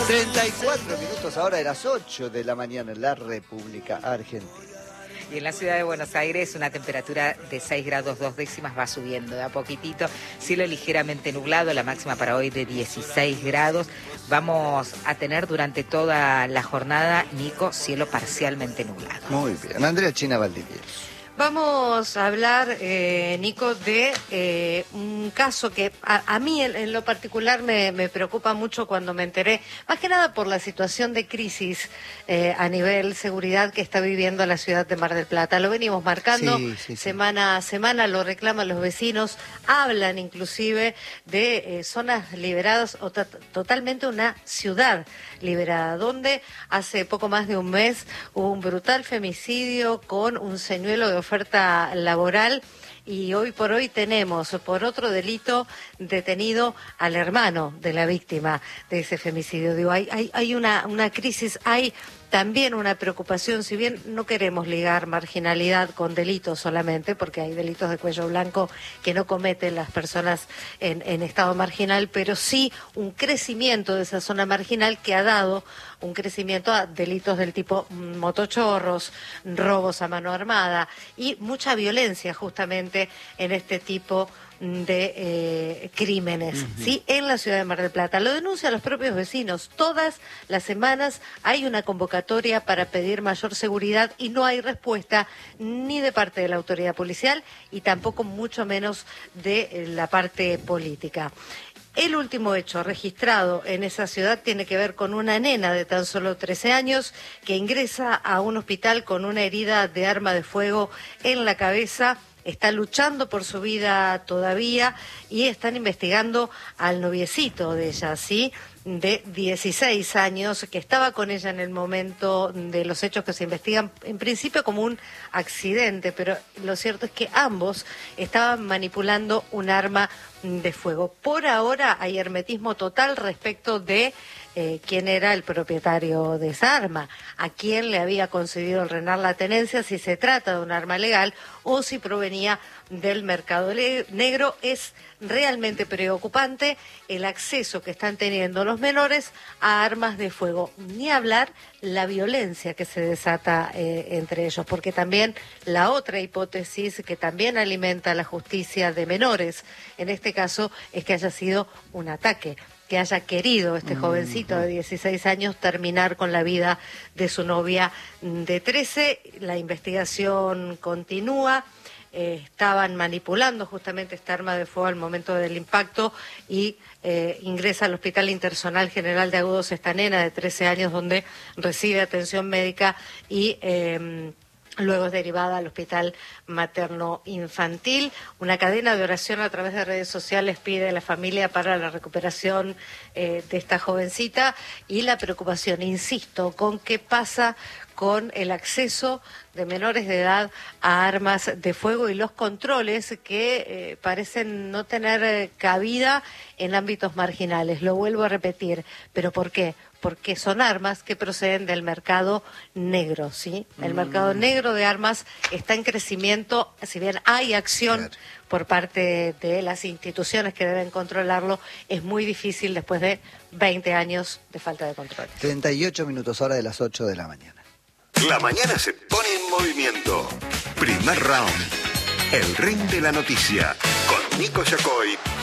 34 minutos ahora de las 8 de la mañana en la República Argentina. Y en la ciudad de Buenos Aires una temperatura de 6 grados 2 décimas va subiendo de a poquitito. Cielo ligeramente nublado, la máxima para hoy de 16 grados. Vamos a tener durante toda la jornada, Nico, cielo parcialmente nublado. Muy bien. Andrea China Valdivieso. Vamos a hablar, Nico, de un caso que a mí en lo particular me preocupa mucho cuando me enteré, más que nada por la situación de crisis a nivel seguridad que está viviendo la ciudad de Mar del Plata. Lo venimos marcando semana a semana, lo reclaman los vecinos, hablan inclusive de zonas liberadas o totalmente una ciudad liberada, donde hace poco más de un mes hubo un brutal femicidio con un señuelo de oferta laboral y hoy por hoy tenemos por otro delito detenido al hermano de la víctima de ese femicidio. Digo, hay una crisis, hay también una preocupación, si bien no queremos ligar marginalidad con delitos solamente, porque hay delitos de cuello blanco que no cometen las personas en estado marginal, pero sí un crecimiento de esa zona marginal que ha dado un crecimiento a delitos del tipo motochorros, robos a mano armada y mucha violencia justamente en este tipo de crímenes, ¿sí? En la ciudad de Mar del Plata. Lo denuncian los propios vecinos. Todas las semanas hay una convocatoria para pedir mayor seguridad y no hay respuesta ni de parte de la autoridad policial y tampoco mucho menos de la parte política. El último hecho registrado en esa ciudad tiene que ver con una nena de tan solo 13 años que ingresa a un hospital con una herida de arma de fuego en la cabeza. Está luchando por su vida todavía y están investigando al noviecito de ella, ¿sí? De 16 años, que estaba con ella en el momento de los hechos que se investigan, en principio como un accidente, pero lo cierto es que ambos estaban manipulando un arma de fuego. Por ahora hay hermetismo total respecto de quién era el propietario de esa arma, a quién le había concedido el RENAR la tenencia, si se trata de un arma legal o si provenía del mercado negro. Es realmente preocupante el acceso que están teniendo los menores a armas de fuego, ni hablar la violencia que se desata entre ellos, porque también la otra hipótesis que también alimenta la justicia de menores, en este caso, es que haya sido un ataque, que haya querido este jovencito de 16 años terminar con la vida de su novia de 13. La investigación continúa. Estaban manipulando justamente esta arma de fuego al momento del impacto y ingresa al Hospital Interzonal General de Agudos esta nena de 13 años donde recibe atención médica y luego es derivada al Hospital Materno Infantil. Una cadena de oración a través de redes sociales pide a la familia para la recuperación de esta jovencita y la preocupación, insisto, con qué pasa con el acceso de menores de edad a armas de fuego y los controles que parecen no tener cabida en ámbitos marginales. Lo vuelvo a repetir, ¿pero por qué? Porque son armas que proceden del mercado negro, ¿sí? El mercado negro de armas está en crecimiento, si bien hay acción por parte de las instituciones que deben controlarlo, es muy difícil después de 20 años de falta de controles. 38 minutos ahora de las 8 de la mañana. La mañana se pone en movimiento. Primer round. El ring de la noticia. Con Nico Yacoy